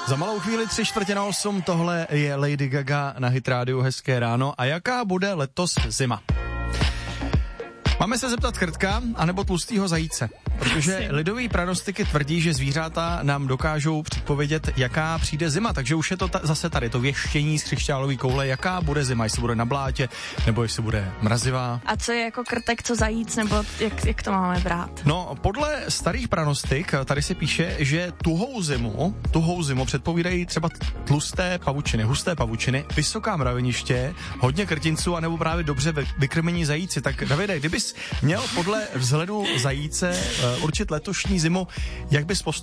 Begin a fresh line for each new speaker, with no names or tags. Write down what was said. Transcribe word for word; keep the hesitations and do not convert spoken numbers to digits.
Za malou chvíli tři čtvrtě na osm, tohle je Lady Gaga na Hit Radio, hezké ráno. A jaká bude letos zima? Máme se zeptat Krtka, anebo tlustýho zajíce, protože lidoví pranostiky tvrdí, že zvířata nám dokážou předpovědět, jaká přijde zima, takže už je to ta, zase tady to věštění z křišťálové koule, jaká bude zima, jestli bude na blátě, nebo jestli bude mrazivá.
A co je jako krtek, co zajíc, nebo jak, jak to máme brát?
No, podle starých pranostik, tady se píše, že tuhou zimu, tuhou zimu předpovídají třeba tlusté pavučiny, husté pavučiny, vysoká mraveniště, hodně krtinců, anebo právě dobře vykrmení zajíci. Tak Davide, kdybys měl podle vzhledu zajíce uh, určit letošní zimu, jak bys postupoval?